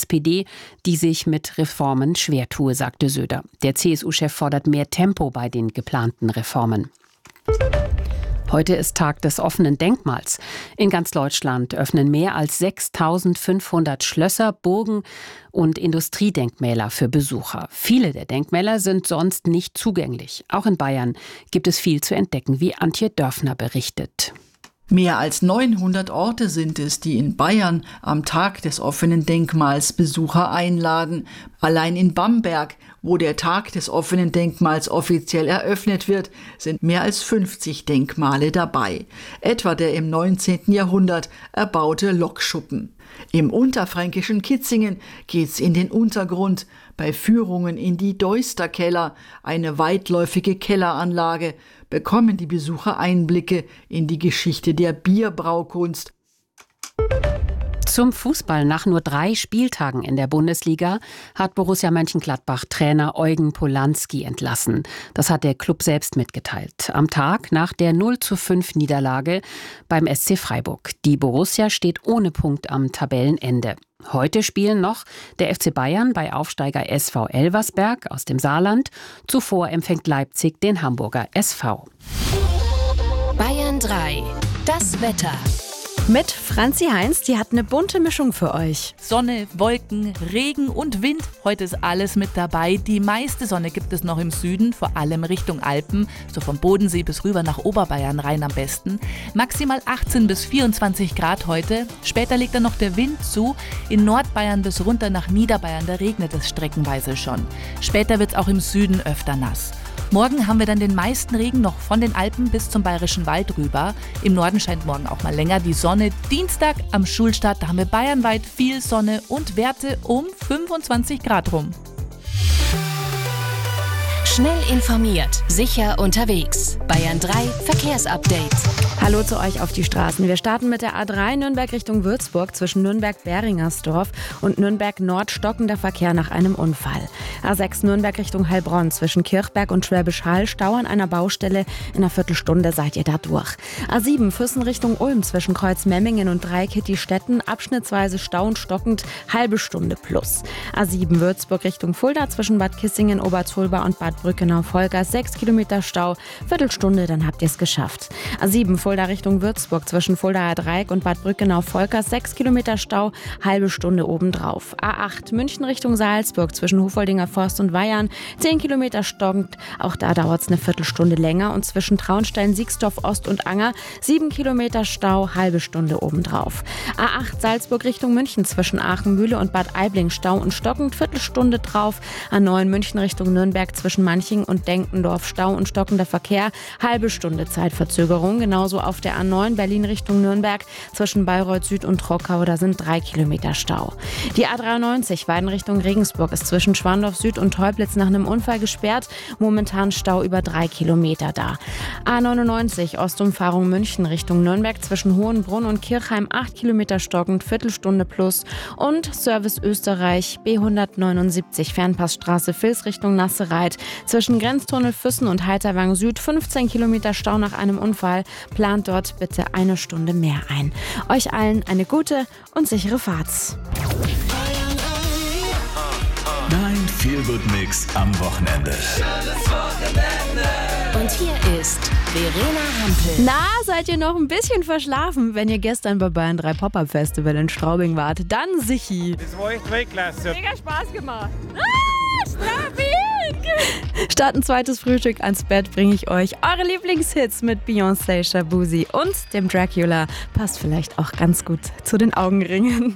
SPD, die sich mit Reformen schwer tue, sagte Söder. Der CSU-Chef fordert mehr Tempo bei den geplanten Reformen. Heute ist Tag des offenen Denkmals. In ganz Deutschland öffnen mehr als 6.500 Schlösser, Burgen und Industriedenkmäler für Besucher. Viele der Denkmäler sind sonst nicht zugänglich. Auch in Bayern gibt es viel zu entdecken, wie Antje Dörfner berichtet. Mehr als 900 Orte sind es, die in Bayern am Tag des offenen Denkmals Besucher einladen. Allein in Bamberg, wo der Tag des offenen Denkmals offiziell eröffnet wird, sind mehr als 50 Denkmale dabei. Etwa der im 19. Jahrhundert erbaute Lokschuppen. Im unterfränkischen Kitzingen geht's in den Untergrund, bei Führungen in die Deusterkeller, eine weitläufige Kelleranlage, bekommen die Besucher Einblicke in die Geschichte der Bierbraukunst. Zum Fußball. Nach nur 3 Spieltagen in der Bundesliga hat Borussia Mönchengladbach Trainer Eugen Polanski entlassen. Das hat der Club selbst mitgeteilt. Am Tag nach der 0:5 Niederlage beim SC Freiburg. Die Borussia steht ohne Punkt am Tabellenende. Heute spielen noch der FC Bayern bei Aufsteiger SV Elversberg aus dem Saarland. Zuvor empfängt Leipzig den Hamburger SV. Bayern 3. Das Wetter. Mit Franzi Heinz, die hat eine bunte Mischung für euch. Sonne, Wolken, Regen und Wind. Heute ist alles mit dabei. Die meiste Sonne gibt es noch im Süden, vor allem Richtung Alpen. So vom Bodensee bis rüber nach Oberbayern rein am besten. Maximal 18 bis 24 Grad heute. Später legt dann noch der Wind zu. In Nordbayern bis runter nach Niederbayern, da regnet es streckenweise schon. Später wird es auch im Süden öfter nass. Morgen haben wir dann den meisten Regen noch von den Alpen bis zum Bayerischen Wald rüber. Im Norden scheint morgen auch mal länger die Sonne. Dienstag am Schulstart, da haben wir bayernweit viel Sonne und Werte um 25 Grad rum. Schnell informiert, sicher unterwegs. Bayern 3 Verkehrsupdate. Hallo zu euch auf die Straßen. Wir starten mit der A3 Nürnberg Richtung Würzburg zwischen Nürnberg-Beringersdorf und Nürnberg-Nord stockender Verkehr nach einem Unfall. A6 Nürnberg Richtung Heilbronn zwischen Kirchberg und Schwäbisch Hall, Stau an einer Baustelle. In einer Viertelstunde seid ihr da durch. A7 Füssen Richtung Ulm zwischen Kreuzmemmingen und Dreieck-Hittistetten, abschnittsweise Stau und stockend, halbe Stunde plus. A7 Würzburg Richtung Fulda zwischen Bad Kissingen, Oberzolba und Bad Brückenau-Vollgas, 6 Kilometer Stau, Viertelstunde, dann habt ihr es geschafft. A7 Fulda Richtung Würzburg zwischen Fuldaer Dreieck und Bad Brückenau-Vollgas, 6 Kilometer Stau, halbe Stunde obendrauf. A8 München Richtung Salzburg zwischen Hofoldinger Forst und Weyarn, 10 Kilometer stockend, auch da dauert es eine Viertelstunde länger und zwischen Traunstein, Siegsdorf Ost und Anger, 7 Kilometer Stau, halbe Stunde obendrauf. A8 Salzburg Richtung München zwischen Aachenmühle und Bad Aibling, Stau und stockend, Viertelstunde drauf. A9 München Richtung Nürnberg zwischen Manching und Denkendorf, Stau und stockender Verkehr, halbe Stunde Zeitverzögerung. Genauso auf der A9 Berlin Richtung Nürnberg zwischen Bayreuth Süd und Trockau, da sind 3 Kilometer Stau. Die A93 Weiden Richtung Regensburg ist zwischen Schwandorf Süd und Teublitz nach einem Unfall gesperrt. Momentan Stau über 3 Kilometer da. A99 Ostumfahrung München Richtung Nürnberg zwischen Hohenbrunn und Kirchheim, 8 Kilometer stockend, Viertelstunde plus. Und Service Österreich B179 Fernpassstraße Vils Richtung Nassereit zwischen Grenztunnel Füssen und Heiterwang Süd, 15 Kilometer Stau nach einem Unfall. Plant dort bitte eine Stunde mehr ein. Euch allen eine gute und sichere Fahrt. Dein Feel-Good-Mix am Wochenende. Und hier ist Verena Hampel. Na, seid ihr noch ein bisschen verschlafen? Wenn ihr gestern bei Bayern 3 Pop-Up Festival in Straubing wart, dann sichi. Das war echt Weltklasse. Mega Spaß gemacht. Statt ein zweites Frühstück ans Bett bringe ich euch eure Lieblingshits mit Beyoncé, Shabuzi und dem Dracula. Passt vielleicht auch ganz gut zu den Augenringen.